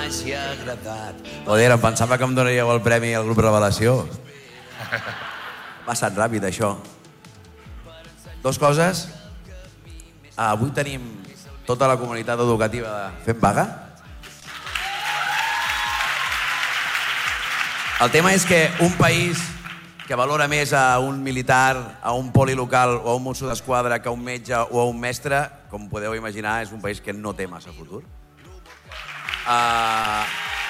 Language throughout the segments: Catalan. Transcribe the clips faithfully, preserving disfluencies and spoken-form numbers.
m'hagi agradat. Joder, em pensava que em donaríeu el premi al grup Revelació. Ha passat ràpid, això. Dos coses. Ah, avui tenim tota la comunitat educativa fent vaga. El tema és que un país que valora més a un militar, a un poli local o a un mosso d'esquadra que a un metge o a un mestre, com podeu imaginar, és un país que no té massa futur. Uh...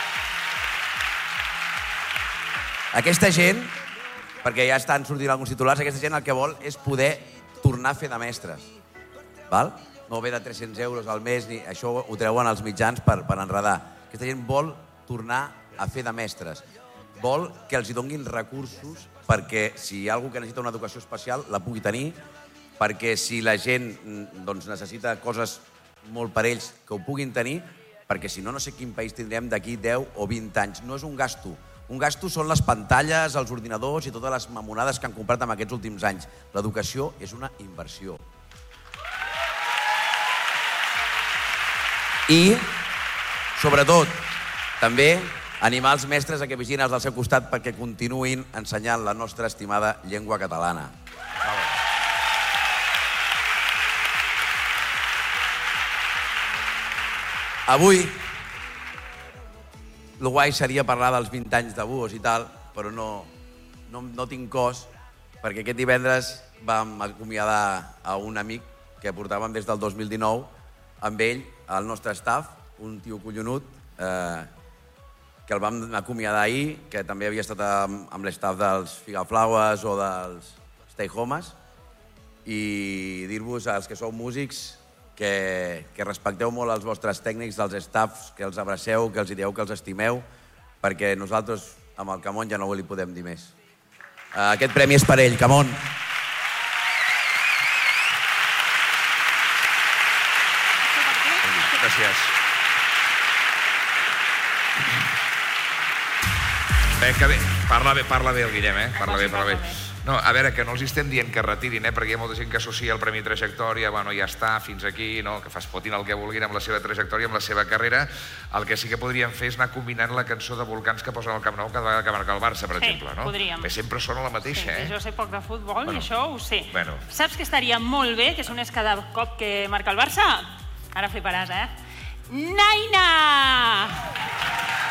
Aquesta gent, perquè ja estan sortint alguns titulars, aquesta gent el que vol és poder tornar a fer de mestres. Val? No ve de tres-cents euros al mes, ni això ho treuen els mitjans per, per enredar. Aquesta gent vol tornar a fer de mestres. Vol que els hi donguin recursos perquè si hi ha algú que necessita una educació especial la pugui tenir, perquè si la gent doncs, necessita coses molt per ells que ho puguin tenir, perquè si no, no sé quin país tindrem d'aquí deu o vint anys. No és un gasto. Un gasto són les pantalles, els ordinadors i totes les mamonades que han comprat en aquests últims anys. L'educació és una inversió. I, sobretot, també animar els mestres a que vigin als del seu costat perquè continuïn ensenyant la nostra estimada llengua catalana. Avui, el guai seria parlar dels vint anys de Buos i tal, però no, no, no tinc cos, perquè aquest divendres vam acomiadar a un amic que portàvem des del dos mil dinou, amb ell, al nostre staff, un tio collonut, eh, que el vam acomiadar ahir, que també havia estat amb, amb l'estaf dels Figaflaues o dels Stay Homes, i dir-vos als que sou músics que, que respecteu molt els vostres tècnics, els staffs, que els abraceu, que els dieu que els estimeu, perquè nosaltres amb el Camon ja no li podem dir més. Uh, aquest premi és per ell, Camon. Gràcies. Bé, que bé. Parla bé, parla bé el Guillem, eh? Parla bé, parla bé. No, a veure, que no els estem dient que retirin, eh? Perquè hi ha molta gent que associa el Premi Trajectòria, bueno, ja està, fins aquí, no? Que es fotin el que vulguin amb la seva trajectòria, amb la seva carrera. El que sí que podríem fer és anar combinant la cançó de Volcans que posen al Camp Nou cada vegada que marca el Barça, per sí, exemple, no? Podríem. Bé, sempre sona la mateixa, sí, eh? Jo sé poc de futbol bueno, i això ho sé. Bueno. Saps que estaria molt bé que sonés cada cop que marca el Barça? Ara fliparàs, eh? Naina!